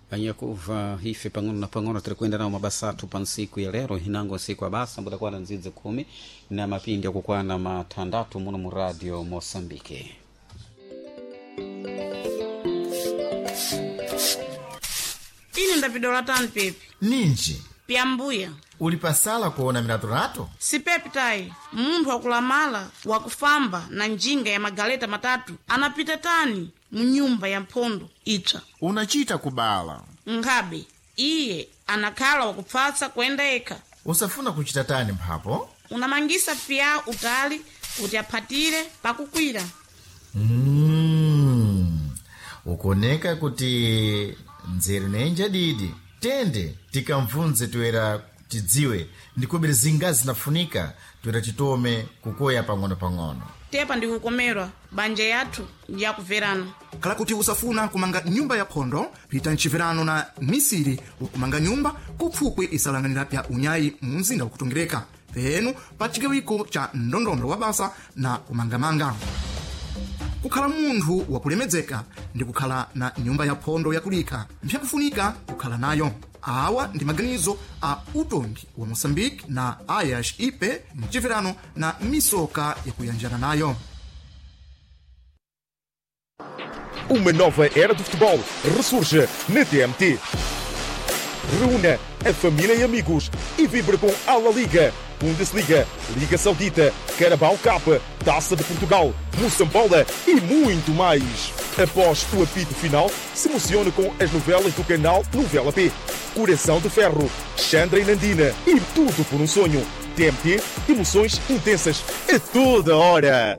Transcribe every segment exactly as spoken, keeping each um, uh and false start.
Anyakuva hife pang'ono na pang'ono turikwenda nao mabasatu pansiku ya lero hinango siku abasa mbuda kwa nzize kumi na mapindi ya kukwana matandatu muno mu radio Mosambike. Ini ndapidola tani pepi. Ninji. Piambuya. Ulipasala kuona minatorato? Si pepi tai. Mundu wakulamala, wakufamba na njinga ya magaleta matatu. Anapita tani mnyumba ya mpondo ita. Unachita kubala. Ngabe, iye anakala wakupfasa kwenda eka. Usafuna kuchita tani mhapo? Unamangisa pia utali, utiapatire, pakukwira. Mmm. Ukoneka kuti nzeri nenja didi. Tende, tika mfunze tuera tidziwe. Ndikubiri zingazi nafunika, tuera titome kukoya pangono pangono. Tepa ndikukomerwa, banje yatu, ya kuverana. Kala kuti usafuna kumanga nyumba ya pondo, pita nchiverano na misiri kumanga nyumba, kupfukwe isalanganira pya unyayi munzinda wakutongireka. Penu, pachigawiko cha ndondondo wabasa na kumangamanga. Kukhala munthu wakulemedzeka ndi kukhala na nyumba ya pondo yakulika mpyakufunika kukhala nayo. Awa ndi maganizo a utondi wa Moçambique na Ayash Ipe mchiverano na misoka yakuyanjana nayo. Uma nova era do futebol ressurge na T M T. Reúna a família e amigos e vibre com a La Liga, Bundesliga, Liga Saudita, Carabao Cup, Taça de Portugal, Moçambola e muito mais. Após o apito final, se emocione com as novelas do canal Novela P. Coração de Ferro, Xandra e Nandina e tudo por um sonho. T M T, emoções intensas a toda hora.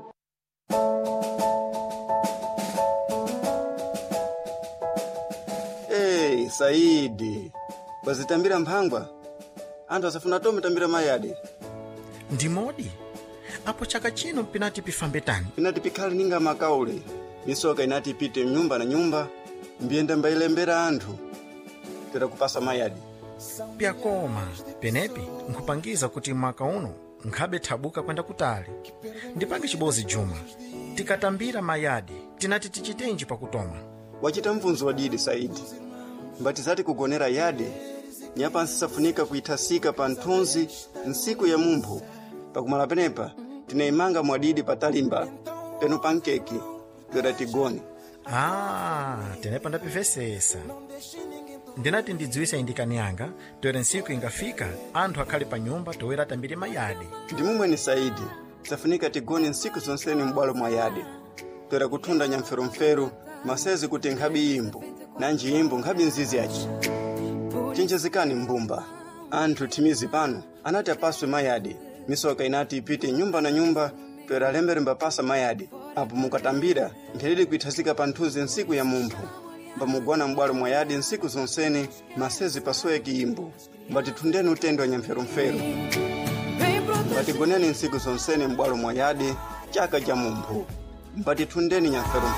Hey, Saidi. Wazitambira mphangwa? Antu asafuna tome tambira mayadi. Ndimodi? Apo chaka chino mpinati pifambe tani? Pinati pikhali ninga makaule. Misoka inati ipite nyumba na nyumba. Mbienda mbailembera anthu. Tera kupasa mayadi. Pyakoma, penepi, nkupangiza kuti mwaka uno, nkhabe thabuka kwenda kutali. Ndipange chibozi Juma. Tikatambira mayadi, tinati tichitenji pakutoma. Wachita mvunzo wadidi Saidi. Mbatizati kugonera yade. Nyapa nsisafunika kuitasika pa nthunzi nsiku ya mumphu. Pakumala penepa, tinaimanga mwadidi patalimba. Penu pankeki, tuera tigoni. Ah, tenepa ndapivesesa. Ndinati ndidziwisa indikani yanga, tuera nsiku ingafika, anthu akhali pa nyumba toera tambiri mayadi. Ndimumwe ni Saidi, safunika tigoni nsiku zonseni mbwalo mwa yade. Tuera kutunda nyamferumferu, masezi kuti nkhabi imbu, nanji imbu nkhabi nzizi yachi. Chinchezikani mbumba, anthu timizi pano, anati apaswe mayadi. Misoka inati ipite nyumba na nyumba, tuera lembere mbapasa mayadi. Apo mukatambira, nthelili kuitasika pa nthuzi nsiku ya mumphu. Mbamugwana mbwalo mwayadi nsiku zonseni, masezi pasoye kiimbu. Mbatitundeni utendo wa nyamferumferu. Mbatigoneni nsiku zonseni mbwalo mwayadi, chaka cha mumphu. Mbatitundeni nyamferumferu.